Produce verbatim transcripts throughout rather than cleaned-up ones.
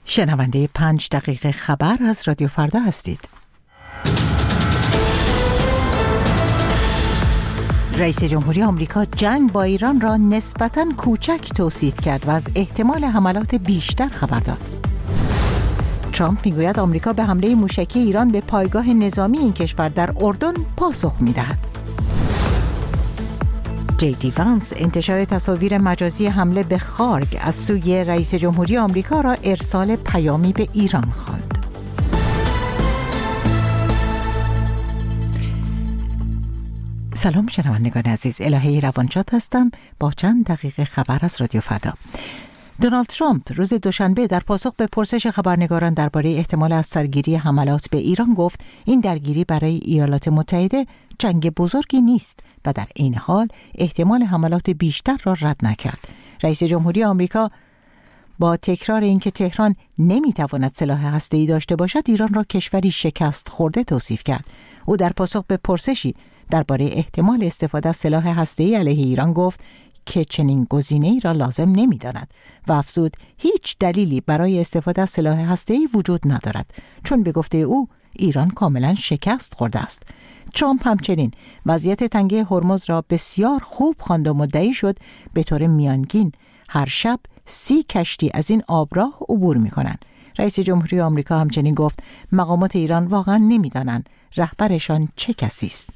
شنونده پنج دقیقه خبر از رادیو فردا هستید. رئیس جمهوری آمریکا جنگ با ایران را نسبتاً کوچک توصیف کرد و از احتمال حملات بیشتر خبر داد. ترامپ میگوید آمریکا به حمله موشکی ایران به پایگاه نظامی این کشور در اردن پاسخ میدهد. جی دی وانس انتشار تصاویر مجازی حمله به خارگ از سوی رئیس جمهوری آمریکا را ارسال پیامی به ایران خواند. سلام شنوندگان عزیز، الهه روانشاد هستم با چند دقیقه خبر از رادیو فردا. دونالد ترامپ روز دوشنبه در پاسخ به پرسش خبرنگاران درباره احتمال از سرگیری حملات به ایران گفت این درگیری برای ایالات متحده جنگ بزرگی نیست و در این حال احتمال حملات بیشتر را رد نکرد. رئیس جمهوری آمریکا با تکرار اینکه تهران نمیتواند سلاح هسته‌ای داشته باشد ایران را کشوری شکست خورده توصیف کرد. او در پاسخ به پرسشی درباره احتمال استفاده از سلاح هسته‌ای علیه ایران گفت که چنین گزینه‌ای را لازم نمی‌داند و افزود هیچ دلیلی برای استفاده از سلاح هسته‌ای وجود ندارد چون به گفته او ایران کاملا شکست خورده است. ترامپ همچنین وضعیت تنگه هرمز را بسیار خوب خواند و مدعی شد به طور میانگین هر شب سی کشتی از این آبراه عبور می‌کنند. رئیس جمهوری آمریکا همچنین گفت مقامات ایران واقعا نمی‌دانند رهبرشان چه کسی است.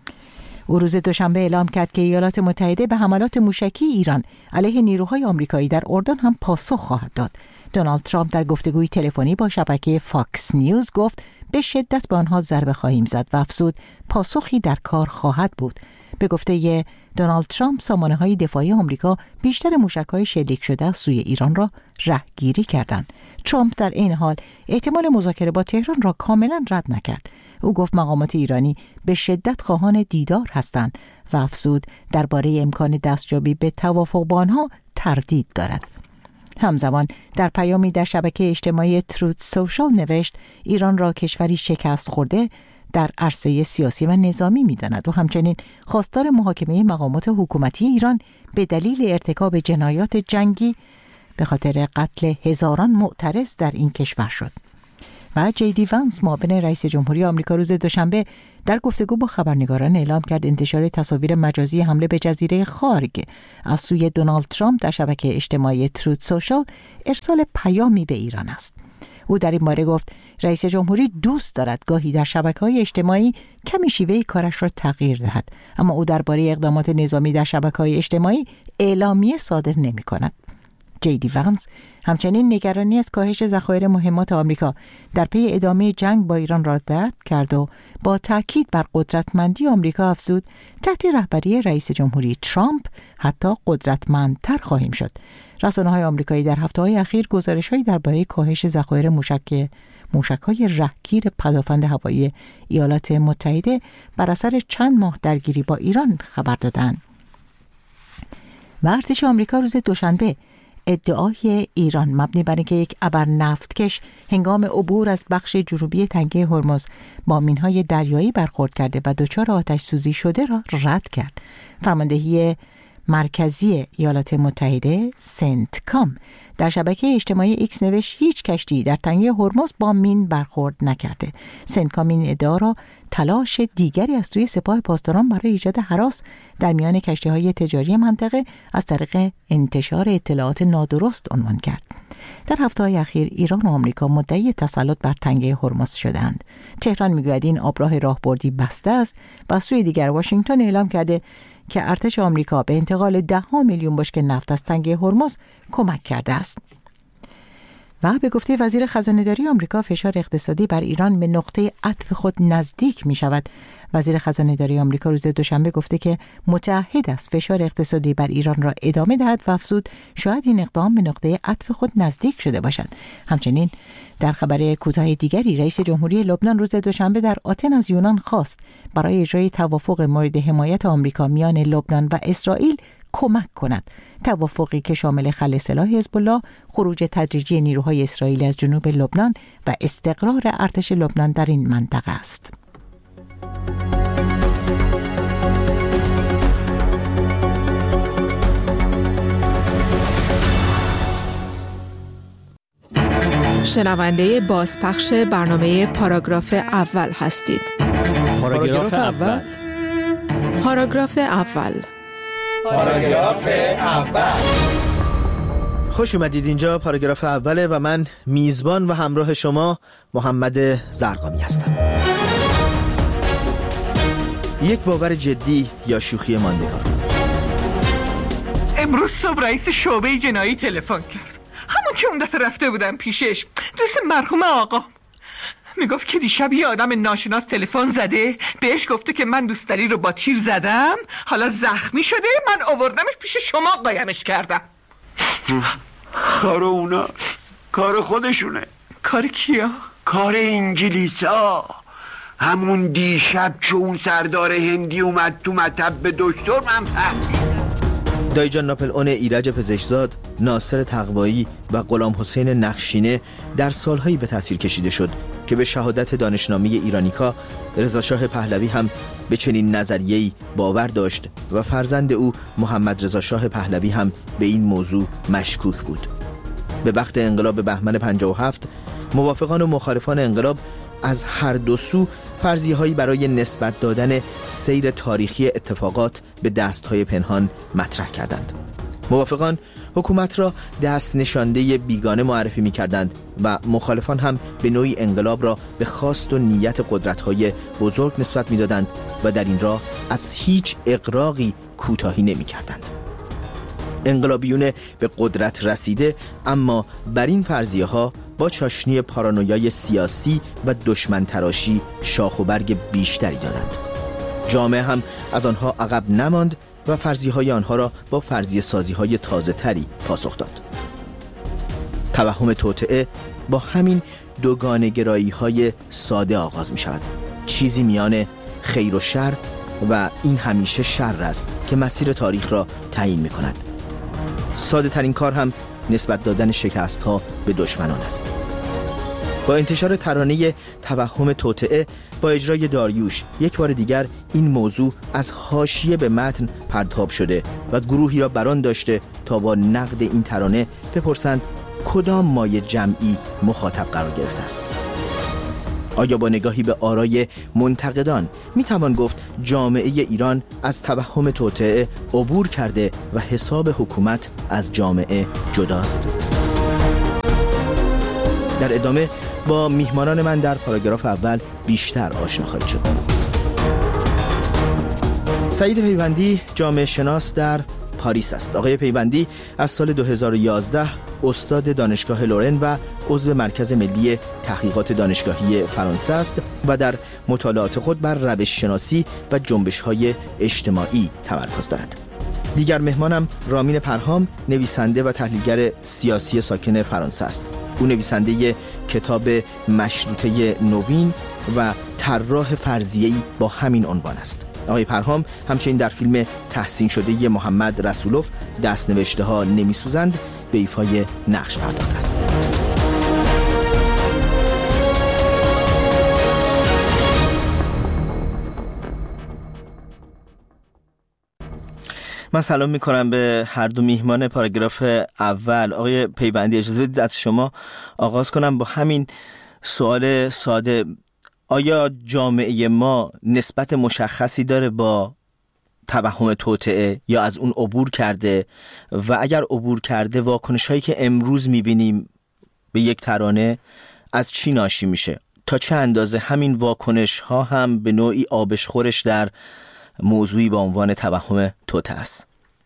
او روز دوشنبه اعلام کرد که ایالات متحده به حملات موشکی ایران علیه نیروهای آمریکایی در اردن هم پاسخ خواهد داد. دونالد ترامپ در گفتگوی تلفنی با شبکه فاکس نیوز گفت به شدت به آنها ضربه خواهیم زد و افزود پاسخی در کار خواهد بود. به گفته دونالد ترامپ سامانه‌های دفاعی آمریکا بیشتر موشک‌های شلیک شده از سوی ایران را رهگیری کردند. ترامپ در این حال احتمال مذاکره با تهران را کاملا رد نکرد. او گفت مقامات ایرانی به شدت خواهان دیدار هستند و افزود درباره امکان دستیابی به توافق با آنها تردید دارد. همزمان در پیامی در شبکه اجتماعی تروت سوشال نوشت ایران را کشوری شکست خورده در عرصه سیاسی و نظامی می‌داند و همچنین خواستار محاکمه مقامات حکومتی ایران به دلیل ارتکاب جنایات جنگی به خاطر قتل هزاران معترض در این کشور شد. و جی دی وانس معاون رئیس جمهوری آمریکا روز دوشنبه در گفتگو با خبرنگاران اعلام کرد انتشار تصاویر مجازی حمله به جزیره خارگ از سوی دونالد ترامپ در شبکه اجتماعی تروت سوشال ارسال پیامی به ایران است. او در این باره گفت رئیس جمهوری دوست دارد گاهی در شبکه‌های اجتماعی کمی شیوه کارش را تغییر دهد، اما او درباره اقدامات نظامی در شبکه‌های اجتماعی اعلامیه صادر نمی‌کند. جی دی وانس همچنین نگرانی از کاهش ذخایر مهمات آمریکا در پی ادامه جنگ با ایران را درک کرد و با تاکید بر قدرتمندی آمریکا افزود تحت رهبری رئیس جمهوری ترامپ حتی قدرتمندتر خواهیم شد. رسانه‌های آمریکایی در هفته‌های اخیر گزارش‌هایی درباره کاهش ذخایر موشک موشک‌های رهگیر پدافند هوایی ایالات متحده بر اثر چند ماه درگیری با ایران خبر دادند. و ارتش آمریکا روز دوشنبه ادعای ایران مبنی بر اینکه یک ابر نفتکش هنگام عبور از بخش جنوبی تنگه هرمز با مینهای دریایی برخورد کرده و دچار آتش سوزی شده را رد کرد. فرماندهی مرکزی ایالات متحده سنتکام در شبکه اجتماعی ایکس نوشت هیچ کشتی در تنگه هرمز با مین برخورد نکرده. سنتکام این ادعا را تلاش دیگری از سوی سپاه پاسداران برای ایجاد هراس در میان کشتی‌های تجاری منطقه از طریق انتشار اطلاعات نادرست عنوان کرد. در هفته‌های اخیر ایران و آمریکا مدعی تسلط بر تنگه هرمز شدند. تهران میگوید این آبراه راهبردی بسته است و از سوی دیگر واشنگتن اعلام کرده که ارتش آمریکا به انتقال ده ها میلیون بشکه نفت از تنگه هرمز کمک کرده است. و به گفته وزیر خزانه‌داری آمریکا فشار اقتصادی بر ایران به نقطه عطف خود نزدیک می شود. وزیر خزانه‌داری آمریکا روز دوشنبه گفته که متعهد است فشار اقتصادی بر ایران را ادامه دهد و افزود شاید این اقدام به نقطه عطف خود نزدیک شده باشد. همچنین در خبر کوتاه دیگری رئیس جمهوری لبنان روز دوشنبه در آتن از یونان خواست برای اجرای توافق مورد حمایت آمریکا میان لبنان و اسرائیل کمک کند. توافقی که شامل خلع سلاح حزب الله، خروج تدریجی نیروهای اسرائیلی از جنوب لبنان و استقرار ارتش لبنان در این منطقه است. شنونده بازپخش برنامه پاراگراف اول هستید. پاراگراف اول پاراگراف اول پاراگراف اول خوش اومدید. اینجا پاراگراف اوله و من میزبان و همراه شما محمد زرقامی هستم. یک باور جدی یا شوخی ماندگار. امروز صبح رئیس شعبه جنایی تلفن کرد، همون که اون دفعه رفته بودم پیشش، دوست مرحوم آقا. میگفت که دیشب یه آدم ناشناس تلفن زده بهش گفته که من دوستداری رو با تیر زدم، حالا زخمی شده، من آوردمش پیش شما قایمش کردم. کار اونا، کار خودشونه. کار کیا؟ کار انگلیسا. همون دیشب که اون سردار هندی اومد تو مطب به دکتر من فهمیدم. دایجان ناپل اون ایرج پزشکزاد، ناصر تقوایی و غلام حسین نخشینه در سالهایی به تصویر کشیده شد که به شهادت دانشنامه ایرانیکا رضا شاه پهلوی هم به چنین نظریه‌ای باور داشت و فرزند او محمد رضا شاه پهلوی هم به این موضوع مشکوک بود. به وقت انقلاب بهمن پنجاه و هفت موافقان و مخالفان انقلاب از هر دو سو فرضیه‌هایی برای نسبت دادن سیر تاریخی اتفاقات به دست‌های پنهان مطرح کردند. موافقان حکومت را دست نشانده بیگانه معرفی می‌کردند و مخالفان هم به نوعی انقلاب را به خواست و نیت قدرت‌های بزرگ نسبت می‌دادند و در این راه از هیچ اغراقی کوتاهی نمی‌کردند. انقلابیون به قدرت رسیده اما بر این فرضیه‌ها با چاشنی پارانویای سیاسی و دشمن تراشی شاخ و برگ بیشتری دادند. جامعه هم از آنها عقب نماند و فرضیه‌های آنها را با فرضیه سازی‌های تازه‌تری پاسخ داد. توهم توطئه با همین دوگانه گرایی‌های ساده آغاز می‌شود. چیزی میان خیر و شر و این همیشه شر است که مسیر تاریخ را تعیین می‌کند. ساده ترین کار هم نسبت دادن شکست ها به دشمنان است. با انتشار ترانه توهم توطئه با اجرای داریوش یک بار دیگر این موضوع از حاشیه به متن پرتاب شده و گروهی را بران داشته تا با نقد این ترانه بپرسند کدام مایه جمعی مخاطب قرار گرفته است. آیا با نگاهی به آرای منتقدان میتوان گفت جامعه ایران از توهم توطئه عبور کرده و حساب حکومت از جامعه جداست؟ در ادامه با میهمانان من در پاراگراف اول بیشتر آشنا خواهید شد. سعید پیوندی جامعه شناس در پاریس است. آقای پیوندی از سال دو هزار و یازده استاد دانشگاه لورن و عضو مرکز ملی تحقیقات دانشگاهی فرانسه است و در مطالعات خود بر روش شناسی و جنبش‌های اجتماعی تمرکز دارد. دیگر مهمانم رامین پرهام، نویسنده و تحلیلگر سیاسی ساکن فرانسه است. او نویسنده کتاب مشروطه نوین و طراح فرضیه‌ای با همین عنوان است. آقای پرهام همچنین در فیلم تحسین شده محمد رسولوف دست نوشته ها نمی سوزند به ایفای نقش پرداخته است. من سلام می کنم به هر دو میهمان پاراگراف اول. آقای پیوندی اجازه بدید از شما آغاز کنم با همین سوال ساده. آیا جامعه ما نسبت مشخصی داره با توهم توطئه یا از اون عبور کرده و اگر عبور کرده واکنش هایی که امروز میبینیم به یک ترانه از چی ناشی میشه؟ تا چه اندازه همین واکنش ها هم به نوعی آبشخورش در موضوعی با عنوان توهم توطئه است؟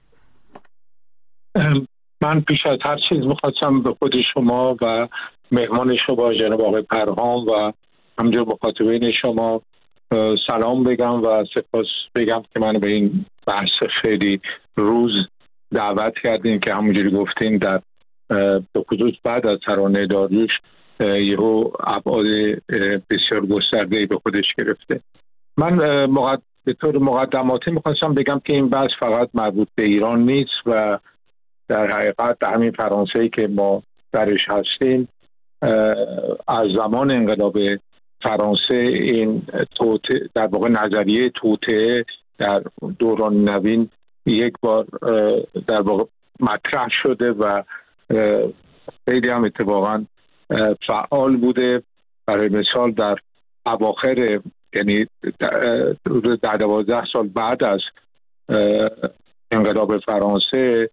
من پیش از هر چیز میخواستم به خود شما و مهمان شما جناب آقای پرهام و همجور مخاطبین شما سلام بگم و سپاس بگم که من به این بحث خیلی روز دعوت کردین که همونجوری گفتین در به خصوص بعد از ترانه داریوش یهو ابعاد بسیار گسترده‌ای به خودش گرفته. من مقد... به طور مقدماتی میخواستم بگم که این بحث فقط مربوط به ایران نیست و در حقیقت همین فرانسه‌ای که ما درش هستیم از زمان انقلاب فرانسه این توطئه در واقع نظریه توطئه در دوران نوین یک بار در واقع مطرح شده و خیلی هم اتفاقا فعال بوده. برای مثال در اواخر، یعنی در دوازده سال بعد از انقلاب فرانسه،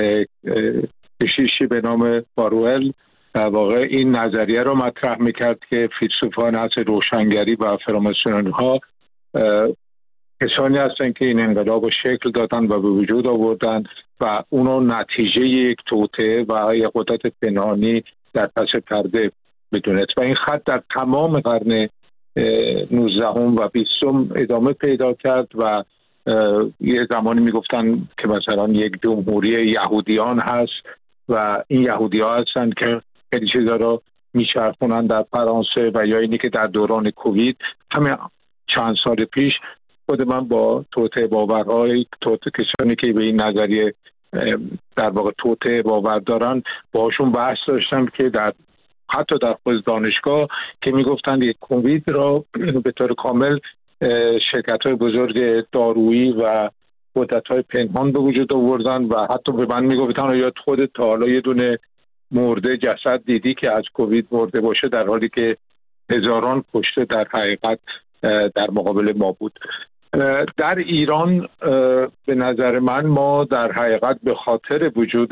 کشیشی به نام باروئل در واقع این نظریه رو مطرح میکرد که فیلسوفان اصل روشنگری و فراماسونری ها کسانی هستند که این انقلاب رو شکل دادن و به وجود آوردن و اونو نتیجه یک توطئه و یک قدرت پنهانی در پس پرده بدونست. و این خط در تمام قرن نوزدهم و بیستم ادامه پیدا کرد و یه زمانی میگفتن که مثلا یک جمهوری یهودیان هست و این یهودی ها هستن که خیلی چیزا رو میچرخونن در فرانسه. و یا اینی که در دوران کووید همه چند سال پیش خود من با توطئه باورهای توطئه کسانی که به این نظریه در واقع توطئه باور دارن باشون بحث داشتم که در حتی در خود دانشگاه که میگفتن یک کووید را به طور کامل شرکت‌های بزرگ دارویی و قدرت‌های پنهان به وجود آوردن و حتی به من میگفتن یا خودت تا حالا یه دونه مرده جسد دیدی که از کووید مرده باشه، در حالی که هزاران کشته در حقیقت در مقابل ما بود. در ایران به نظر من ما در حقیقت به خاطر وجود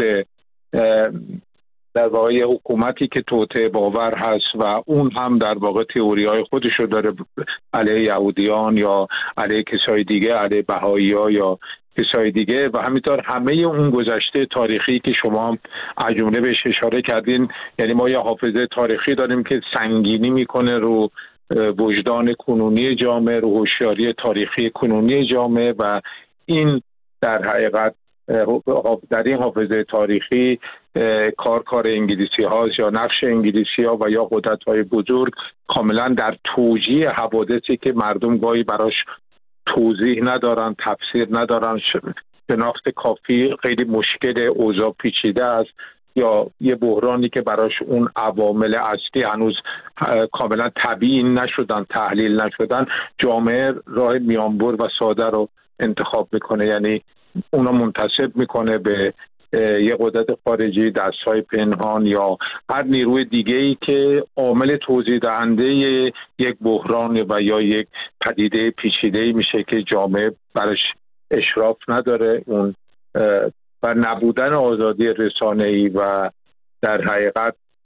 در واقع حکومتی که توطئه باور هست و اون هم در واقع تئوری‌های خودشو داره علیه یهودیان یا علیه کسای دیگه، علیه بهائی‌ها یا کسای دیگه، و همینطور همه اون گذشته تاریخی که شما هم از جمله بهش اشاره کردین، یعنی ما یه حافظه تاریخی داریم که سنگینی میکنه رو وجدان کنونی جامعه، رو هوشیاری تاریخی کنونی جامعه، و این در حقیقت در این حافظه تاریخی کار کار انگلیسی هاست یا نقش انگلیسی ها و یا قدرت های بزرگ کاملا در توجیه حوادثی که مردم گاهی براش توضیح ندارن، تفسیر ندارن، شناخت کافی، خیلی مشکل، اوضاع پیچیده است یا یه بحرانی که براش اون عوامل اصلی هنوز کاملا تبیین نشدن، تحلیل نشدن، جامعه راه میانبر و ساده رو انتخاب میکنه، یعنی اونا منتسب میکنه به یه قدرت خارجی، دستهای پنهان یا هر نیروی دیگه‌ای که عامل توضیح دهنده یک بحران و یا یک پدیده پیچیده‌ای میشه که جامعه برش اشراف نداره. اون و نبودن آزادی رسانه‌ای و در حقیقت